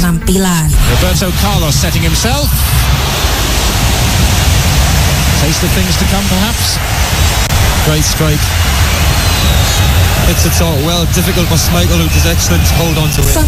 penampilan. Roberto Carlos setting himself. Taste of things to come, perhaps. Great strike. Hits it so well, difficult for Schmeichel, who does excellent to hold on to it. Sang